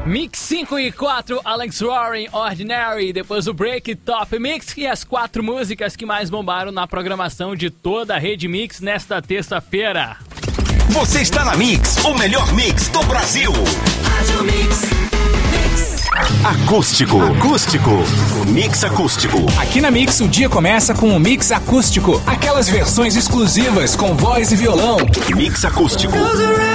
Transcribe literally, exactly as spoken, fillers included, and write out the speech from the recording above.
Mix cinco e quatro, Alex Warren, Ordinary, depois o Break, Top Mix e as quatro músicas que mais bombaram na programação de toda a Rede Mix nesta terça-feira. Você está na Mix, o melhor mix do Brasil. Rádio Mix, Mix. Acústico, acústico, Mix acústico. Aqui na Mix o dia começa com o Mix acústico, aquelas versões exclusivas com voz e violão. Mix acústico.